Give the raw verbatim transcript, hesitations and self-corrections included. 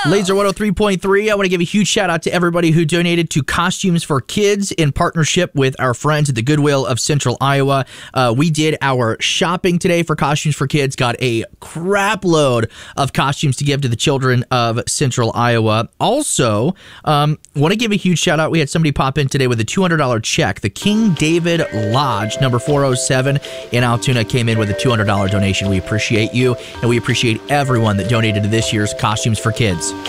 Laser one oh three point three. I want to give a huge shout out to everybody who donated to Costumes for Kids in partnership with our friends at the Goodwill of Central Iowa. Uh, we did our shopping today for Costumes for Kids, got a crap load of costumes to give to the children of Central Iowa. Also, um, want to give a huge shout out. We had somebody pop in today with a two hundred dollars check. The King David Lodge, number four oh seven in Altoona, came in with a two hundred dollars donation. We appreciate you, and we appreciate everyone that donated to this year's Costumes for Kids.